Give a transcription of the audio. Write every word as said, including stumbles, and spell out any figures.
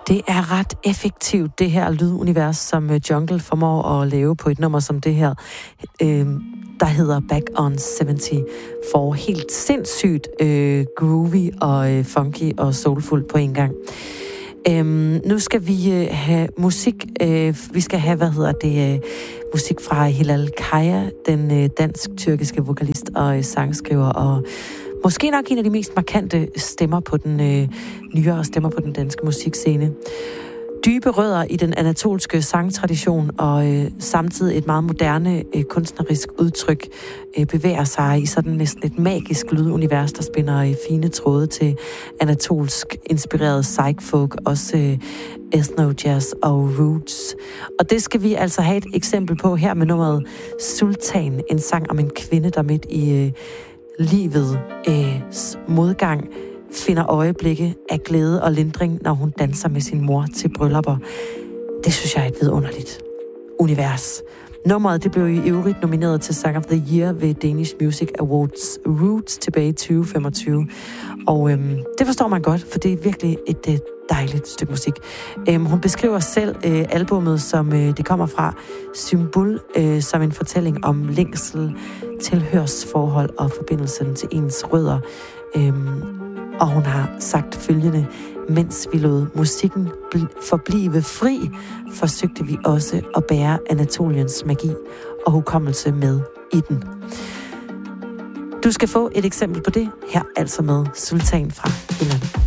Det er ret effektivt, det her lydunivers, som Jungle formår at lave på et nummer som det her, øh, der hedder Back on halvtreds. For helt sindssygt øh, groovy og øh, funky og soulful på en gang. Øhm, nu skal vi øh, have musik. Øh, vi skal have, hvad hedder det, øh, musik fra Hilal Kaya, den øh, dansk-tyrkiske vokalist og øh, sangskriver, og måske nok en af de mest markante stemmer på den øh, nyere stemmer på den danske musikscene. Dybe rødder i den anatolske sangtradition og øh, samtidig et meget moderne øh, kunstnerisk udtryk øh, bevæger sig i sådan næsten et magisk lydunivers, der spænder øh, fine tråde til anatolsk inspireret psych-folk, også øh, ethno-jazz og roots. Og det skal vi altså have et eksempel på her med nummeret Sultan, en sang om en kvinde, der midt i øh, livet øh, modgang finder øjeblikke af glæde og lindring, når hun danser med sin mor til bryllupper. Det synes jeg er et vidunderligt univers. Nummeret det blev i øvrigt nomineret til Song of the Year ved Danish Music Awards Roots tilbage i tyve femogtyve. Og øhm, det forstår man godt, for det er virkelig et øh, dejligt stykke musik. Øhm, hun beskriver selv øh, albummet, som øh, det kommer fra, Symbol, øh, som en fortælling om længsel, tilhørsforhold og forbindelsen til ens rødder. Øhm, Og hun har sagt følgende: mens vi lod musikken bl- forblive fri, forsøgte vi også at bære Anatoliens magi og hukommelse med i den. Du skal få et eksempel på det her, altså med Sultan fra Hilal.